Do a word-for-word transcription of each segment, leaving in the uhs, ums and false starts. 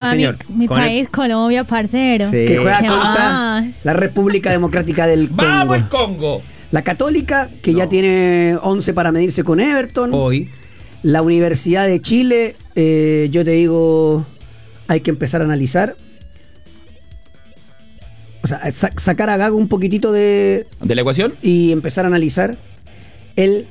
Ah, señor. Mi, mi país, el... Colombia, parcero. Sí. Que juega ¿Qué contra más? la República Democrática del Congo. ¡Vamos el Congo! La Católica, que No. ya tiene once para medirse con Everton. Hoy. La Universidad de Chile, eh, yo te digo, hay que empezar a analizar. O sea, sa- sacar a Gago un poquitito de... ¿De la ecuación? y empezar a analizar el...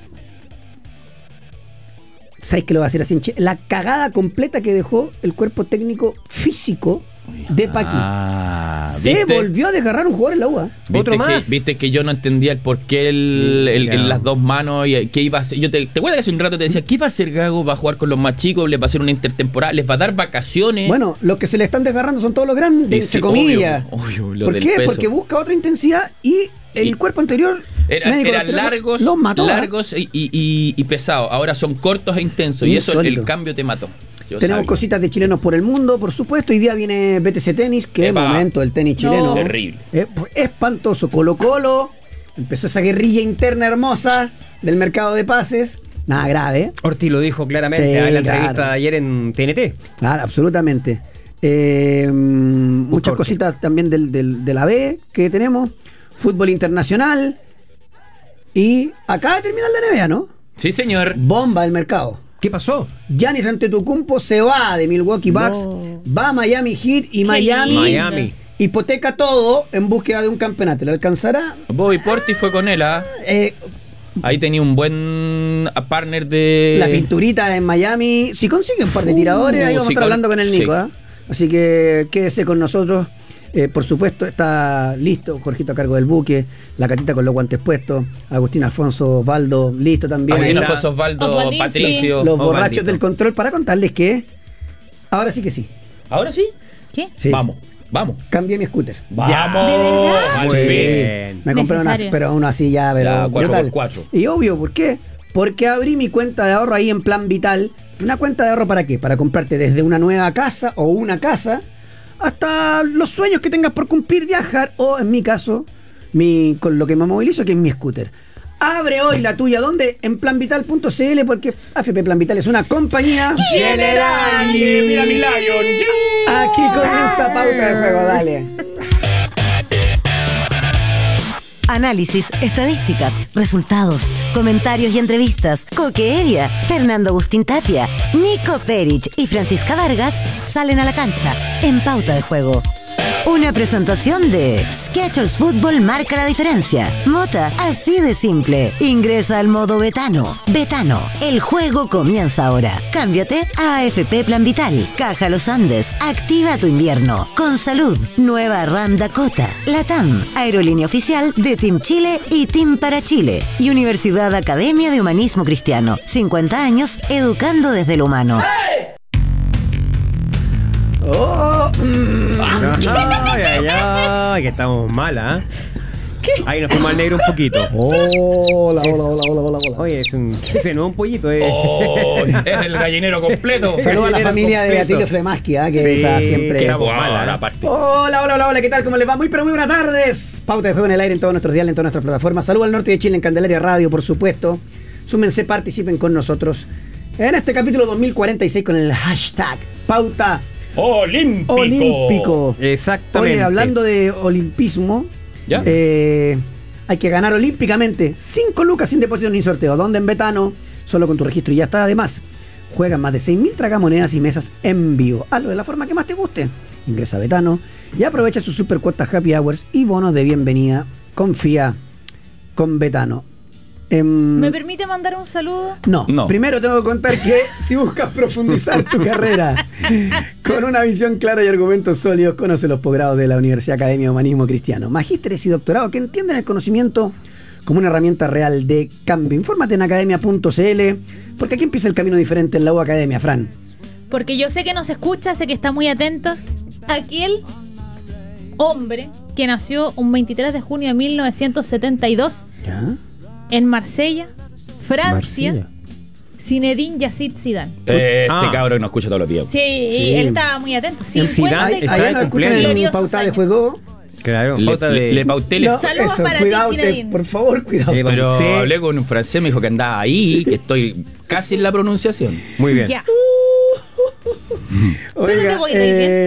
¿Sabes qué lo va a hacer así en Chile? La cagada completa que dejó el cuerpo técnico físico de Paqui. Ah, Se ¿viste? volvió a desgarrar un jugador en la U A. ¿Viste Otro que, más. Viste que yo no entendía el por qué el, el- Ya. el- las dos manos y qué iba a hacer. Yo te, ¿te acuerdas que hace un rato te decía qué iba a hacer Gago? ¿Va a jugar con los más chicos? ¿Les va a hacer una intertemporada? ¿Les va a dar vacaciones? Bueno, los que se le están desgarrando son todos los grandes, Y entre sí, comillas. obvio, obvio, lo ¿Por del qué? peso. Porque busca otra intensidad y el Y- cuerpo anterior Era- médico eran los- largos, los mató, ¿eh? largos y, y- y- y pesados. Ahora son cortos e intensos. Y eso, Insólito. el cambio te mató. Yo Tenemos sabía. cositas de chilenos por el mundo, por supuesto. Hoy día viene B T C Tenis. Qué Epa. momento el tenis No. chileno. Terrible. Eh, pues, espantoso. Colo Colo. Empezó esa guerrilla interna hermosa del mercado de pases. Nada grave, ¿eh? Ortiz lo dijo claramente Sí, en la entrevista claro. de ayer en T N T. Claro, absolutamente. Eh, muchas Ortiz. cositas también del, del- de la B que tenemos. Fútbol internacional. Y acaba de terminar la N B A, ¿no? Sí, señor. Bomba el mercado. ¿Qué pasó? Giannis Antetokounmpo se va de Milwaukee Bucks, No. va a Miami Heat y Miami lindo. Miami. hipoteca todo en búsqueda de un campeonato. ¿Lo alcanzará? Bobby Portis fue con él, ¿ah? Eh, Ahí tenía un buen ah, partner de. la pinturita en Miami. Si consigue un par de Uh, tiradores, ahí vamos sí, a estar con- hablando con el Nico. sí. ¿ah? Así que quédese con nosotros. Eh, por supuesto, está listo Jorgito a cargo del buque, la Catita con los guantes puestos, Agustín Alfonso Osvaldo, listo también. Agustín Ahí Alfonso Osvaldo, Osvaldín, Patricio. los Osvaldito. borrachos del control para contarles que ahora sí que sí. ¿Ahora sí? ¿Qué? Sí. Vamos, vamos. Cambié mi scooter. ¡Vamos! ¿De verdad? Al Muy fin. bien. Me compré una, Necesario. pero uno así ya, pero Ya, cuatro brutal. por cuatro. Y obvio, ¿por qué? Porque abrí mi cuenta de ahorro ahí en Plan Vital. ¿Una cuenta de ahorro para qué? Para comprarte desde una nueva casa o una casa hasta los sueños que tengas por cumplir, viajar o, en mi caso, mi, con lo que me movilizo, que es mi scooter. Abre hoy la tuya, ¿dónde? En planvital punto c l, porque A F P Plan Vital es una compañía General, mira mi Lion. Aquí comienza Pauta de Juego, dale. Análisis, estadísticas, resultados, comentarios y entrevistas. Coque Evia, Fernando Agustín Tapia, Nico Perich y Francisca Vargas salen a la cancha en Pauta de Juego. Una presentación de Skechers Fútbol marca la diferencia. Mota, así de simple. Ingresa al modo Betano. Betano, el juego comienza ahora. Cámbiate a A F P Plan Vital. Caja Los Andes, activa tu invierno. Con salud, nueva RAM Dakota. Latam, aerolínea oficial de Team Chile y Team para Chile. Y Universidad Academia de Humanismo Cristiano. cincuenta años educando desde lo humano. Oh, mm. Ay, ay, ay, que estamos mal, ¿ah? Ahí nos fuimos al negro un poquito. Hola, hola, hola, hola, hola, hola. Oye, es un, ese no es un pollito, eh. Oh, es el gallinero completo. Saludos a la Gallinero familia de completo. Beatilio Flemaski, ¿ah? que Sí, está siempre. que Qué Estamos mal, jugador, ¿eh? aparte. Hola, hola, hola, hola, ¿qué tal? ¿Cómo les va? Muy, pero muy buenas tardes. Pauta de Juego en el aire en todos nuestros diales, en todas nuestras plataformas. Saludos al norte de Chile en Candelaria Radio, por supuesto. Súmense, participen con nosotros en este capítulo dos mil cuarenta y seis con el hashtag Pauta Olímpico. Olímpico. Exactamente. Oye, hablando de olimpismo, ¿Ya? eh, hay que ganar olímpicamente cinco lucas sin depósito ni sorteo. ¿Dónde? En Betano, solo con tu registro y ya está. Además, juegan más de seis mil tragamonedas y mesas en vivo. Hazlo de la forma que más te guste. Ingresa a Betano y aprovecha sus super cuotas Happy Hours y bonos de bienvenida. Confía con Betano. Em, ¿Me permite mandar un saludo? no. No. Primero tengo que contar que si buscas profundizar tu carrera con una visión clara y argumentos sólidos, conoce los posgrados de la Universidad Academia de Humanismo Cristiano. Magísteres y doctorado que entienden el conocimiento como una herramienta real de cambio. Infórmate en academia punto c l, porque aquí empieza el camino diferente en la U Academia, Fran. Porque yo sé que nos escucha, sé que está muy atento. Aquel hombre que nació un veintitrés de junio de mil novecientos setenta y dos ¿Ya? en Marsella, Francia, Marsella. Zinedine Yazid Zidane. Este Ah. cabro que nos escucha todos los días. Sí, Sí. él estaba muy atento. Zidane cincuenta está Allá de nos escuchan cumpleaños. en Gloriosos Pauta de años. Juego. Claro, Le, falta de. le, le pauté, le- No, Saludos eso, para ti, cuidado, te- Zinedine. por favor, cuidado. Le pero Usted- hablé con un francés, me dijo que andaba ahí, que estoy casi en la pronunciación. Muy bien. Ya. Oiga, te voy a ir bien. eh,